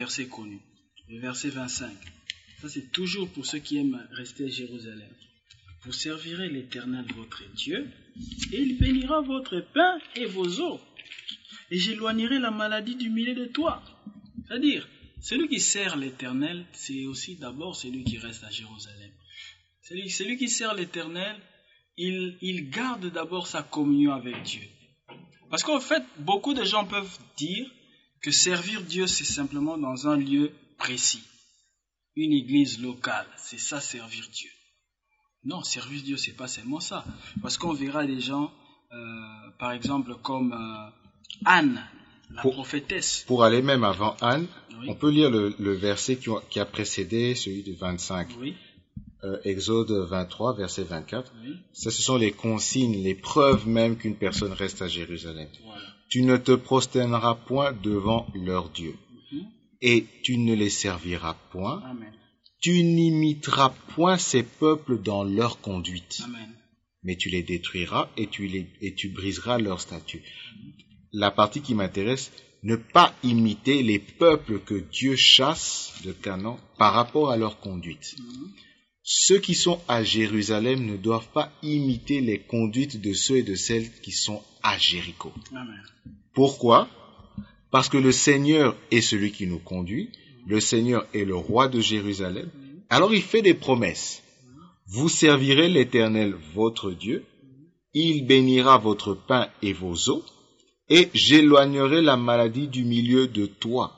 verset connu, le verset 25. Ça, c'est toujours pour ceux qui aiment rester à Jérusalem. Vous servirez l'Éternel votre Dieu, et il bénira votre pain et vos eaux. Et j'éloignerai la maladie du milieu de toi. C'est-à-dire, celui qui sert l'Éternel, c'est aussi d'abord celui qui reste à Jérusalem. Celui qui sert l'Éternel, il garde d'abord sa communion avec Dieu. Parce qu'en fait, beaucoup de gens peuvent dire que servir Dieu, c'est simplement dans un lieu précis. Une église locale, c'est ça servir Dieu. Non, servir Dieu, c'est pas seulement ça. Parce qu'on verra des gens, par exemple, comme Anne, la prophétesse. Pour aller même avant Anne, oui. On peut lire le verset qui a précédé celui de 25. Oui. Exode 23, verset 24. Oui. Ça, ce sont les consignes, les preuves même qu'une personne reste à Jérusalem. Voilà. Tu ne te prosterneras point devant leur Dieu, et tu ne les serviras point. Amen. Tu n'imiteras point ces peuples dans leur conduite. Amen. Mais tu les détruiras et tu briseras leurs statuts. La partie qui m'intéresse, ne pas imiter les peuples que Dieu chasse de Canaan par rapport à leur conduite. Ceux qui sont à Jérusalem ne doivent pas imiter les conduites de ceux et de celles qui sont à Jéricho. Amen. Pourquoi? Parce que le Seigneur est celui qui nous conduit, le Seigneur est le roi de Jérusalem. Alors il fait des promesses. Vous servirez l'Éternel votre Dieu, il bénira votre pain et vos eaux, et j'éloignerai la maladie du milieu de toi.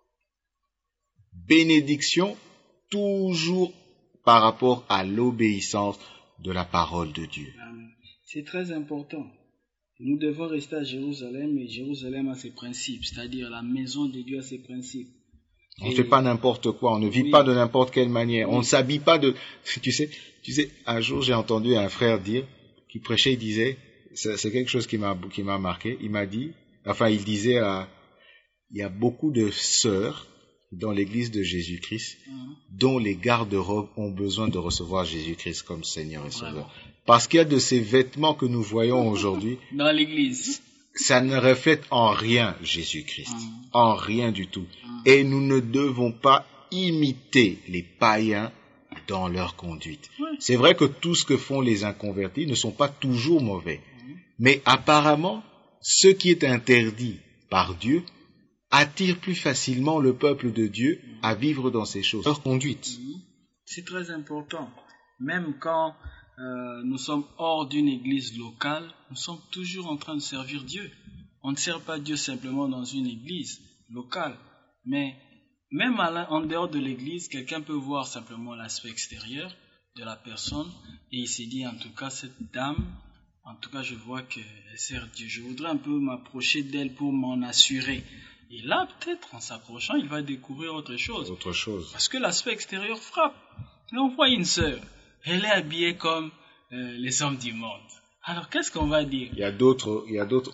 Bénédiction toujours par rapport à l'obéissance de la parole de Dieu. Amen. C'est très important. Nous devons rester à Jérusalem, et Jérusalem a ses principes, c'est-à-dire la maison de Dieu a ses principes. On ne fait pas n'importe quoi, on ne vit pas de n'importe quelle manière, on ne s'habille pas de... Tu sais, un jour j'ai entendu un frère dire, qui prêchait, il disait, c'est quelque chose qui m'a marqué, il disait, il y a beaucoup de sœurs dans l'église de Jésus-Christ, dont les garde-robes ont besoin de recevoir Jésus-Christ comme Seigneur et Sauveur. Parce qu'il y a de ces vêtements que nous voyons aujourd'hui, dans l'église, ça ne reflète en rien Jésus-Christ, en rien du tout. Et nous ne devons pas imiter les païens dans leur conduite. C'est vrai que tout ce que font les inconvertis ne sont pas toujours mauvais, mais apparemment, ce qui est interdit par Dieu attire plus facilement le peuple de Dieu à vivre dans ces choses. Leur conduite. C'est très important. Même quand nous sommes hors d'une église locale, nous sommes toujours en train de servir Dieu. On ne sert pas Dieu simplement dans une église locale, mais même en dehors de l'église, quelqu'un peut voir simplement l'aspect extérieur de la personne et il s'est dit, en tout cas, cette dame, en tout cas, je vois qu'elle sert Dieu. Je voudrais un peu m'approcher d'elle pour m'en assurer. Et là, peut-être, en s'approchant, il va découvrir autre chose. Parce que l'aspect extérieur frappe. Mais on voit une sœur, elle est habillée comme les hommes du monde. Alors, qu'est-ce qu'on va dire? Il y a d'autres,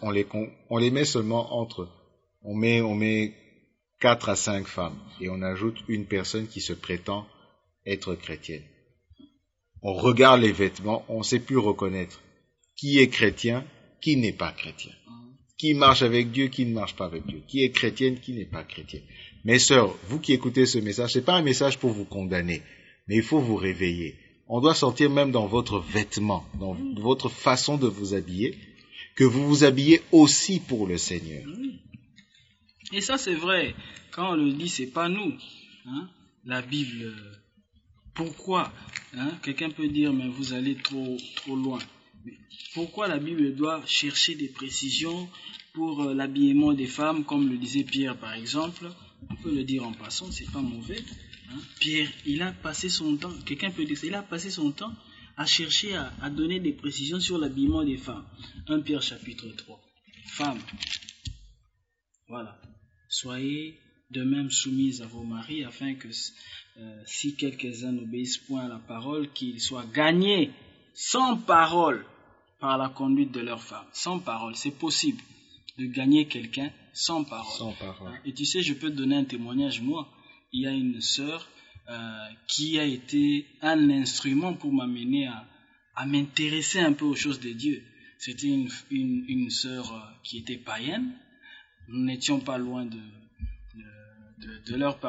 on les met seulement entre, on met 4 à 5 femmes, et on ajoute une personne qui se prétend être chrétienne. On regarde les vêtements, on ne sait plus reconnaître qui est chrétien, qui n'est pas chrétien. Qui marche avec Dieu, qui ne marche pas avec Dieu. Qui est chrétienne, qui n'est pas chrétienne. Mes sœurs, vous qui écoutez ce message, c'est pas un message pour vous condamner, mais il faut vous réveiller. On doit sortir même dans votre vêtement, dans votre façon de vous habiller, que vous vous habillez aussi pour le Seigneur. Et ça, c'est vrai. Quand on le dit, c'est pas nous. La Bible, pourquoi quelqu'un peut dire, mais vous allez trop loin. Mais pourquoi la Bible doit chercher des précisions pour l'habillement des femmes, comme le disait Pierre par exemple? On peut le dire en passant, c'est pas mauvais. Pierre, il a passé son temps, quelqu'un peut dire ça, il a passé son temps à chercher à donner des précisions sur l'habillement des femmes. 1 Pierre chapitre 3. Femmes, voilà, soyez de même soumises à vos maris, afin que si quelques-uns n'obéissent point à la parole, qu'ils soient gagnés sans parole par la conduite de leur femme. Sans parole, c'est possible de gagner quelqu'un sans parole. Sans parole. Et tu sais, je peux te donner un témoignage. Moi, il y a une sœur qui a été un instrument pour m'amener à m'intéresser un peu aux choses de Dieu. C'était une sœur qui était païenne. Nous n'étions pas loin de leur